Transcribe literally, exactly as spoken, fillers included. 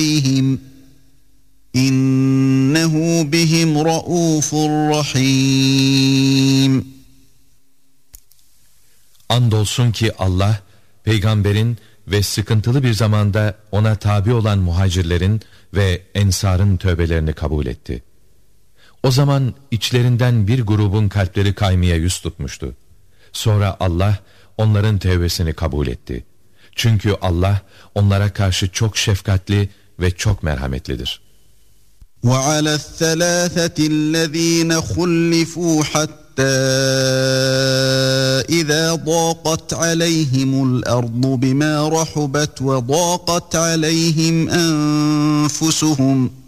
عَلَيْهِمْ إِنَّهُ بِهِمْ رَءُوفٌ رَحِيمٌ. Andolsun ki Allah, peygamberin ve sıkıntılı bir zamanda ona tabi olan muhacirlerin ve ensarın tövbelerini kabul etti. O zaman içlerinden bir grubun kalpleri kaymaya yüz tutmuştu. Sonra Allah onların tevbesini kabul etti. Çünkü Allah onlara karşı çok şefkatli ve çok merhametlidir. وَعَلَى الثَّلَاثَةِ الَّذ۪ينَ خُلِّفُوا حَتَّى إِذَا ضَاقَتْ عَلَيْهِمُ الْأَرْضُ بِمَا رَحُبَتْ وَضَاقَتْ عَلَيْهِمْ أَنفُسُهُمْ